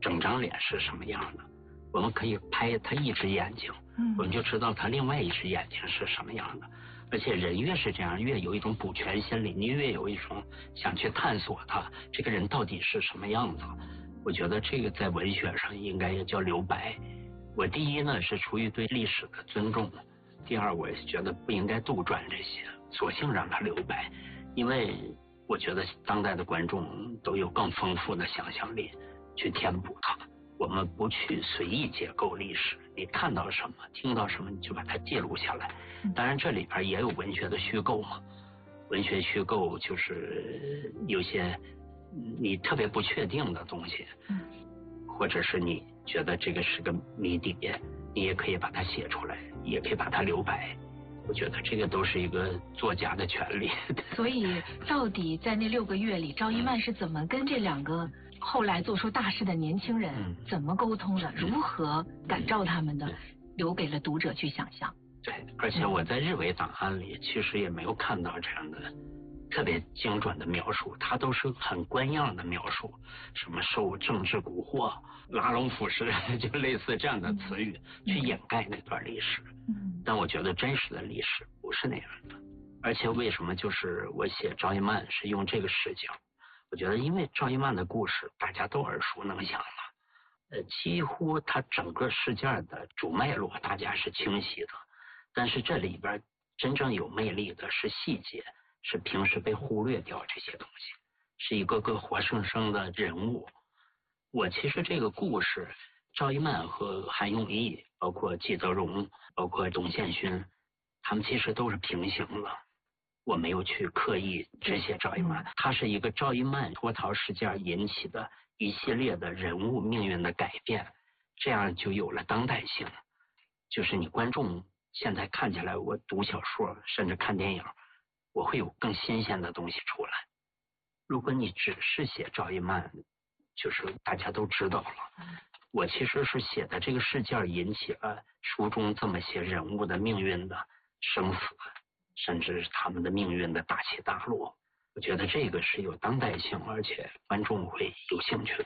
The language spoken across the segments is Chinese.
整张脸是什么样的，我们可以拍他一只眼睛，我们就知道他另外一只眼睛是什么样的。而且人越是这样，越有一种补全心理，你越有一种想去探索他这个人到底是什么样子。我觉得这个在文学上应该也叫留白。我第一呢是出于对历史的尊重，第二我也觉得不应该杜撰这些，索性让它留白，因为我觉得当代的观众都有更丰富的想象力去填补它。我们不去随意解构历史，你看到什么听到什么你就把它记录下来。当然这里边也有文学的虚构嘛，文学虚构就是有些你特别不确定的东西，或者是你觉得这个是个谜底，你也可以把它写出来，也可以把它留白。我觉得这个都是一个作家的权利。 所以到底在那6个月里，赵一曼是怎么跟这2个后来做出大事的年轻人怎么沟通的，如何感召他们的，留给了读者去想象。 对，而且我在日伪档案里其实也没有看到这样的特别精准的描述，它都是很官样的描述，什么受政治蛊惑、拉拢腐蚀，就类似这样的词语去掩盖那段历史。但我觉得真实的历史不是那样的。而且为什么就是我写赵一曼是用这个视角，我觉得因为赵一曼的故事大家都耳熟能详了，几乎他整个事件的主脉络大家是清晰的，但是这里边真正有魅力的是细节，是平时被忽略掉这些东西，是一个个活生生的人物。我其实这个故事，赵一曼和韩永义，包括季德荣，包括董宪勋，他们其实都是平行的。我没有去刻意只写赵一曼，它是一个赵一曼脱逃事件引起的一系列的人物命运的改变，这样就有了当代性。就是你观众现在看起来，我读小说甚至看电影，我会有更新鲜的东西出来。如果你只是写赵一曼，就是大家都知道了。我其实是写的这个事件引起了书中这么些人物的命运的生死，甚至他们的命运的大起大落。我觉得这个是有当代性，而且观众会有兴趣的。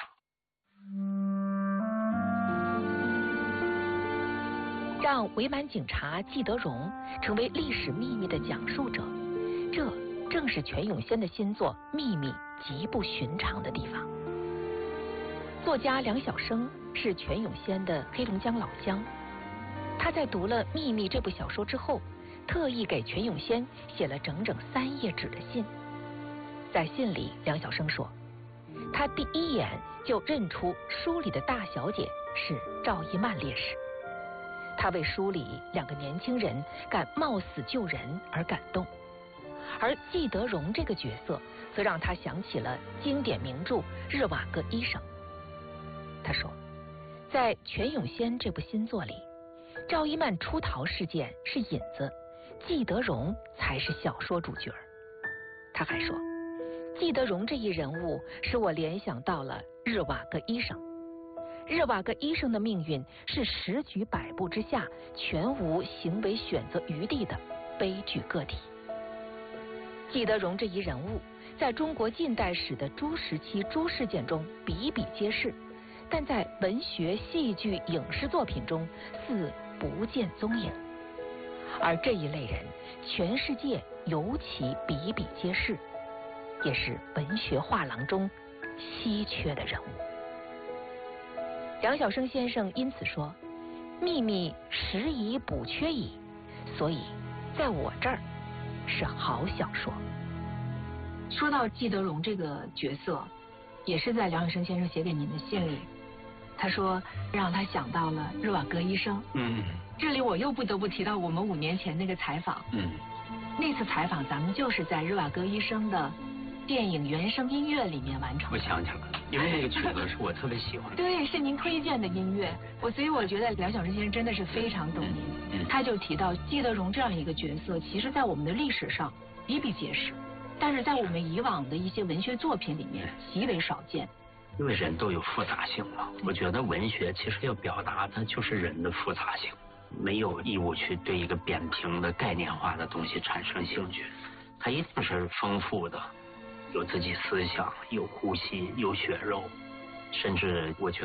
让伪满警察季德荣成为历史秘密的讲述者，这正是全永先的新作《秘密》极不寻常的地方。作家梁晓声是全永先的黑龙江老乡，他在读了《秘密》这部小说之后，特意给全永先写了整整3页纸的信。在信里，梁晓声说，他第一眼就认出书里的大小姐是赵一曼烈士，他为书里2个年轻人敢冒死救人而感动，而季德荣这个角色则让他想起了经典名著《日瓦戈医生》。他说，在全永先这部新作里，赵一曼出逃事件是引子，季德荣才是小说主角。他还说，季德荣这一人物使我联想到了日瓦戈医生。日瓦戈医生的命运是十局百步之下全无行为选择余地的悲剧个体。季德荣这一人物在中国近代史的诸时期诸事件中比比皆是，但在文学、戏剧、影视作品中似不见踪影。而这一类人，全世界尤其比比皆是，也是文学画廊中稀缺的人物。梁晓声先生因此说，秘密实已补缺矣，所以在我这儿是好小说。 说到季德荣这个角色，也是在梁晓声先生写给您的信里，他说让他想到了日瓦戈医生。这里我又不得不提到我们5年前那个采访。那次采访咱们就是在日瓦戈医生的电影原声音乐里面完成的。 我想起来了，因为那个曲子是我特别喜欢的。 对，是您推荐的音乐，所以我觉得梁晓声先生真的是非常懂您。他就提到季德荣这样一个角色，其实在我们的历史上比比皆是，但是在我们以往的一些文学作品里面极为少见。 因为人都有复杂性嘛，我觉得文学其实要表达的就是人的复杂性，没有义务去对一个扁平的概念化的东西产生兴趣，它一定是丰富的，有自己思想，有呼吸，有血肉，甚至我觉得